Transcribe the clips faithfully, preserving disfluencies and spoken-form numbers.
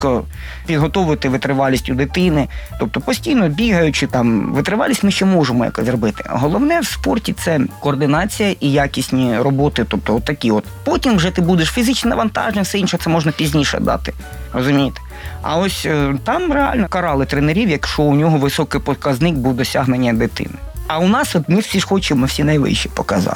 підготовити витривалість у дитини. Тобто постійно бігаючи, там, витривалість ми ще можемо якось зробити. Головне в спорті – це координація і якісні роботи, тобто отакі от. Потім вже ти будеш фізично навантажений, все інше це можна пізніше дати. Розумієте? А ось там реально карали тренерів, якщо у нього високий показник був досягнення дитини. А у нас от ми всі ж хочемо всі найвищі показати.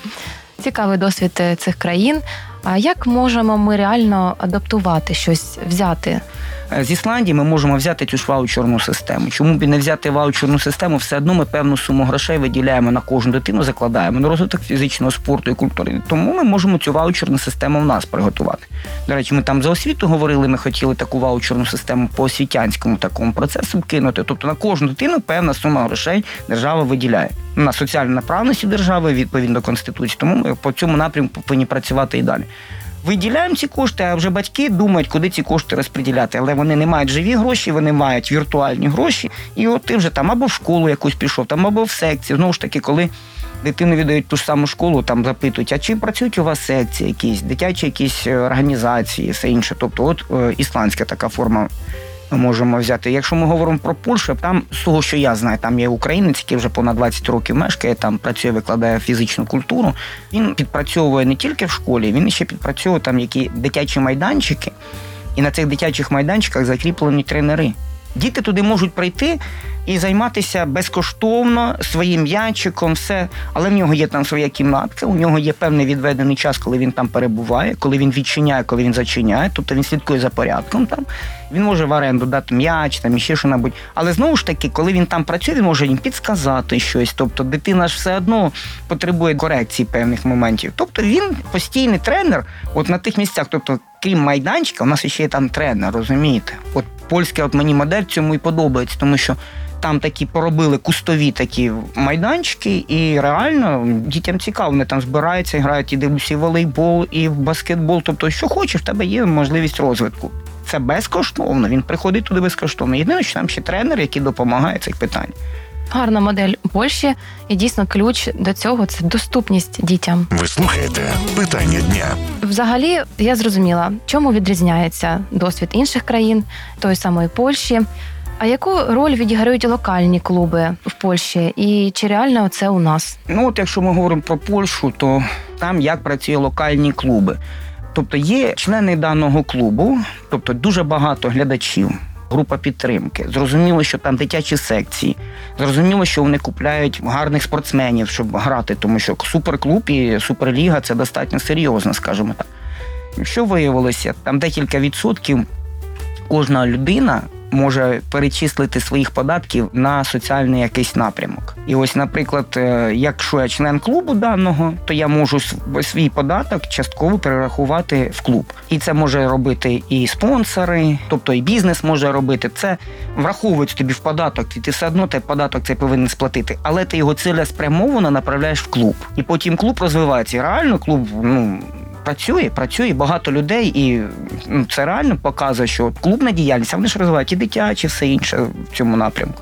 Цікавий досвід цих країн. А як можемо ми реально адаптувати щось, взяти? З Ісландії ми можемо взяти цю ж ваучерну систему. Чому б і не взяти ваучерну систему? Все одно ми певну суму грошей виділяємо на кожну дитину, закладаємо на розвиток фізичного спорту і культури. Тому ми можемо цю ваучерну систему в нас приготувати. До речі, ми там за освіту говорили, ми хотіли таку ваучерну систему по освітянському такому процесу кинути. Тобто на кожну дитину певна сума грошей держава виділяє. На соціальну направленість держави, відповідно до Конституції. Тому ми по цьому напрямку повинні працювати і далі. Виділяємо ці кошти, а вже батьки думають, куди ці кошти розподіляти. Але вони не мають живі гроші, вони мають віртуальні гроші. І от ти вже там або в школу якусь пішов, там або в секцію. Знову ж таки, коли дитину віддають ту ж саму школу, там запитують, а чи працюють у вас секції якісь, дитячі якісь організації, все інше. Тобто от е, ісландська така форма ми можемо взяти. Якщо ми говоримо про Польщу, там, з того, що я знаю, там є українець, який вже понад двадцять років мешкає, там працює, викладає фізичну культуру. Він підпрацьовує не тільки в школі, він ще підпрацьовує там які дитячі майданчики, і на цих дитячих майданчиках закріплені тренери. Діти туди можуть прийти і займатися безкоштовно своїм м'ячиком, все. Але в нього є там своя кімнатка, у нього є певний відведений час, коли він там перебуває, коли він відчиняє, коли він зачиняє, тобто він слідкує за порядком там. Він може в оренду дати м'яч, там іще що-небудь. Але знову ж таки, коли він там працює, він може їм підсказати щось. Тобто дитина ж все одно потребує корекції певних моментів. Тобто він постійний тренер от на тих місцях. Тобто, крім майданчика, у нас ще є там тренер, розумієте? От польська от мені модель цьому і подобається, тому що там такі поробили кустові такі майданчики, і реально дітям цікаво, вони там збираються, грають і дивляться і в волейбол, і в баскетбол. Тобто, що хочеш, в тебе є можливість розвитку. Це безкоштовно, він приходить туди безкоштовно. Єдине, що там ще тренер, який допомагає цих питань. Гарна модель у Польщі, і дійсно ключ до цього – це доступність дітям. Ви слухаєте «Питання дня». Взагалі, я зрозуміла, чому відрізняється досвід інших країн, тої самої Польщі. А яку роль відіграють локальні клуби в Польщі? І чи реально це у нас? Ну, от якщо ми говоримо про Польщу, то там як працюють локальні клуби. Тобто є члени даного клубу, тобто дуже багато глядачів, група підтримки. Зрозуміло, що там дитячі секції. Зрозуміло, що вони купляють гарних спортсменів, щоб грати, тому що суперклуб і суперліга – це достатньо серйозно, скажімо так. Що виявилося? Там декілька відсотків кожна людина може перечислити своїх податків на соціальний якийсь напрямок. І ось, наприклад, якщо я член клубу даного, то я можу свій податок частково перерахувати в клуб. І це може робити і спонсори, тобто і бізнес може робити. Це враховують тобі в податок, і ти все одно той податок цей повинен сплатити. Але ти його цілеспрямовано направляєш в клуб. І потім клуб розвивається. І реально клуб, ну, Працює, працює, багато людей, і ну, це реально показує, що клубна діяльність, а вони ж розвивають і дитячі, все інше в цьому напрямку.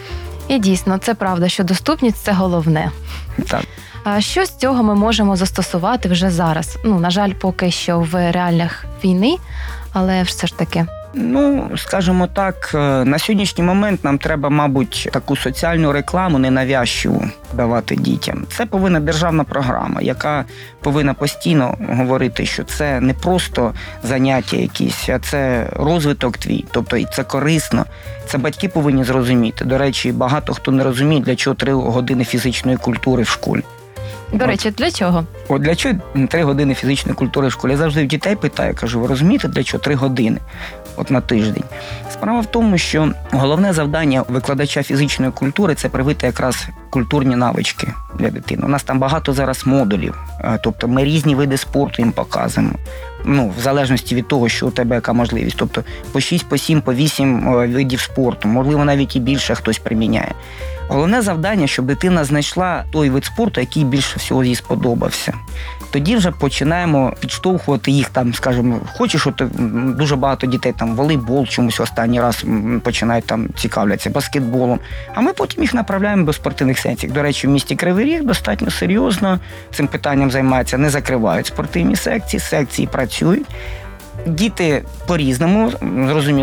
І дійсно, це правда, що доступність – це головне. Так. А що з цього ми можемо застосувати вже зараз? Ну, на жаль, поки що в реаліях війни, але все ж таки. Ну, скажімо так, на сьогоднішній момент нам треба, мабуть, таку соціальну рекламу ненавязчиву давати дітям. Це повинна державна програма, яка повинна постійно говорити, що це не просто заняття якісь, а це розвиток твій, тобто і це корисно. Це батьки повинні зрозуміти. До речі, багато хто не розуміє, для чого три години фізичної культури в школі. До речі, для чого? От для чого три години фізичної культури в школі? Я завжди в дітей питаю, кажу, ви розумієте, для чого три години? От на тиждень. Справа в тому, що головне завдання викладача фізичної культури – це привити якраз культурні навички для дитини. У нас там багато зараз модулів, тобто ми різні види спорту їм показуємо. Ну, в залежності від того, що у тебе яка можливість. Тобто по шість, по сім, по вісім видів спорту, можливо, навіть і більше хтось приміняє. Головне завдання, щоб дитина знайшла той вид спорту, який більше всього їй сподобався. Тоді вже починаємо підштовхувати їх, там, скажімо, хочеш, от дуже багато дітей там волейбол чомусь останній раз починають там цікавляться баскетболом, а ми потім їх направляємо до спортивних секцій. До речі, в місті Кривий Ріг достатньо серйозно цим питанням займаються, не закривають спортивні секції, секції працюють. Діти по-різному, зрозуміло.